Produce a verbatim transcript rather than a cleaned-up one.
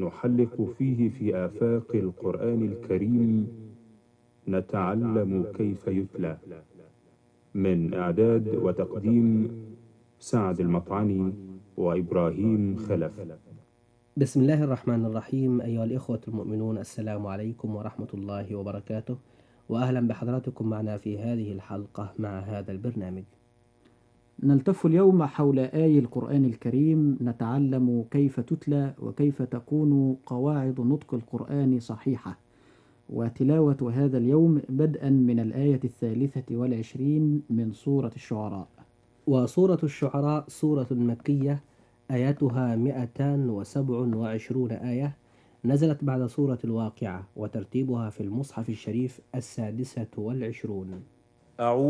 نحلق فيه في آفاق القرآن الكريم، نتعلم كيف يتلى. من إعداد وتقديم سعد المطعني وإبراهيم خلف. بسم الله الرحمن الرحيم. أيها الإخوة المؤمنون، السلام عليكم ورحمة الله وبركاته، وأهلا بحضراتكم معنا في هذه الحلقة مع هذا البرنامج. نلتف اليوم حول آي القرآن الكريم، نتعلم كيف تتلى وكيف تكون قواعد نطق القرآن صحيحة. وتلاوة هذا اليوم بدءا من الآية الثالثة والعشرين من سورة الشعراء. وسورة الشعراء سورة مكية، آياتها مئتان وسبع وعشرون آية، نزلت بعد سورة الواقعة، وترتيبها في المصحف الشريف السادسة والعشرون. أعوذ